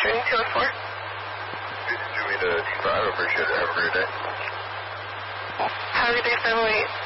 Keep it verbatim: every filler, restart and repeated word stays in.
training two oh four. Good to meet uh, T five. I appreciate it. Have a great day. Have a good day, family.